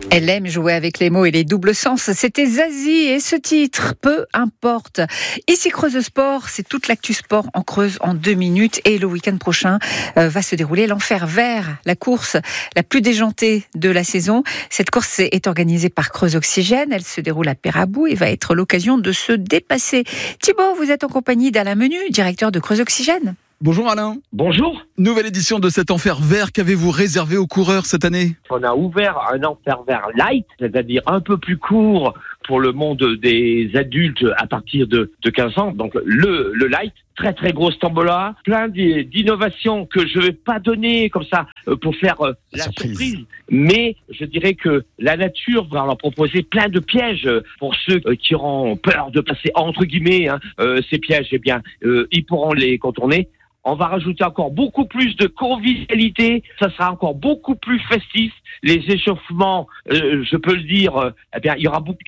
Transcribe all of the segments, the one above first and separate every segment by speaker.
Speaker 1: Elle aime jouer avec les mots et les doubles sens. C'était Zazie et ce titre, peu importe. Ici Creuse Sport, c'est toute l'actu sport en Creuse en 2 minutes. Et le week-end prochain va se dérouler l'Enfer Vert, la course la plus déjantée de la saison. Cette course est organisée par Creuse Oxygène. Elle se déroule à Pérabou et va être l'occasion de se dépasser. Thibaut, vous êtes en compagnie d'Alain Menu, directeur de Creuse Oxygène.
Speaker 2: Bonjour Alain.
Speaker 3: Bonjour.
Speaker 2: Nouvelle édition de cet Enfer Vert. Qu'avez-vous réservé aux coureurs cette année ?
Speaker 3: On a ouvert un Enfer Vert light, c'est-à-dire un peu plus court pour le monde des adultes à partir de 15 ans. Donc le light, très très grosse tombola, plein d'innovations que je vais pas donner comme ça pour faire la surprise. Mais je dirais que la nature va leur proposer plein de pièges pour ceux qui auront peur de passer entre guillemets ces pièges. Eh bien, ils pourront les contourner. On va rajouter encore beaucoup plus de convivialité, ça sera encore beaucoup plus festif. Les échauffements, je peux le dire, eh bien, il y aura beaucoup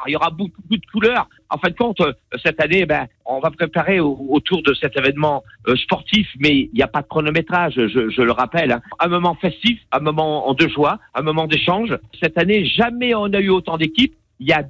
Speaker 3: de couleurs, En fin de compte, cette année, on va préparer autour de cet événement sportif, mais il n'y a pas de chronométrage, je le rappelle. Un moment festif, un moment de joie, un moment d'échange. Cette année, jamais on a eu autant d'équipes. Il y a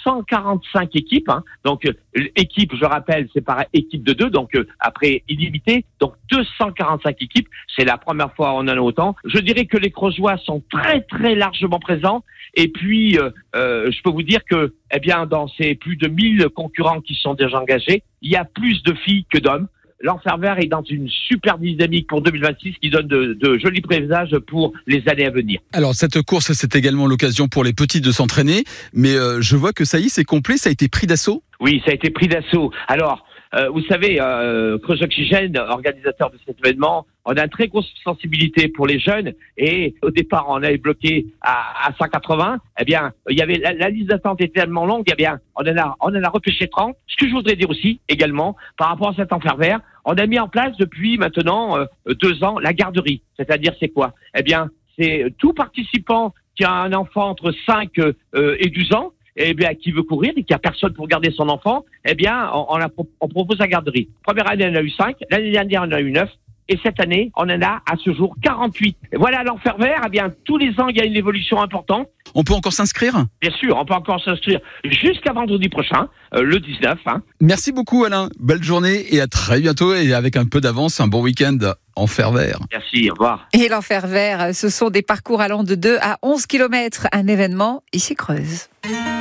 Speaker 3: 245 équipes, donc équipe, je rappelle, c'est par équipe de 2, donc après illimité, donc 245 équipes, c'est la première fois on en a autant. Je dirais que les Creusois sont très très largement présents, et puis je peux vous dire que, dans ces plus de 1000 concurrents qui sont déjà engagés, il y a plus de filles que d'hommes. L'Enfer Vert est dans une super dynamique pour 2026 qui donne de jolis présages pour les années à venir.
Speaker 2: Alors cette course, c'est également l'occasion pour les petits de s'entraîner, mais je vois que ça y est, c'est complet, ça a été pris d'assaut.
Speaker 3: Oui, ça a été pris d'assaut. Alors, vous savez, Creuse Oxygène, organisateur de cet événement, on a une très grosse sensibilité pour les jeunes, et au départ, on avait bloqué à 180. Il y avait la liste d'attente était tellement longue, on en a repêché 30. Ce que je voudrais dire aussi, également, par rapport à cet Enfer Vert, on a mis en place depuis maintenant 2 ans la garderie. C'est-à-dire, c'est quoi ? C'est tout participant qui a un enfant entre 5 et 12 ans, qui veut courir et qui a personne pour garder son enfant, on propose la garderie. Première année, on en a eu 5. L'année dernière, on en a eu 9. Et cette année, on en a à ce jour 48. Et voilà, l'Enfer Vert, tous les ans, il y a une évolution importante.
Speaker 2: On peut encore s'inscrire ?
Speaker 3: Bien sûr, on peut encore s'inscrire jusqu'à vendredi prochain, le 19.
Speaker 2: Merci beaucoup Alain, belle journée et à très bientôt, et avec un peu d'avance, un bon week-end Enfer Vert.
Speaker 3: Merci, au revoir.
Speaker 1: Et l'Enfer Vert, ce sont des parcours allant de 2 à 11 km, un événement ici Creuse.